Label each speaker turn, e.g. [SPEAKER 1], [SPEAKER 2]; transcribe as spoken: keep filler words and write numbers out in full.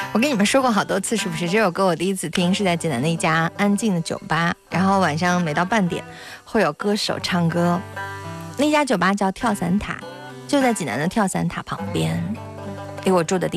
[SPEAKER 1] 我跟你们说过好多次，是不是？这首歌我第一次听是在济南的一家安静的酒吧，然后晚上每到半点会有歌手唱歌。那家酒吧叫跳伞塔，就在济南的跳伞塔旁边，离我住的地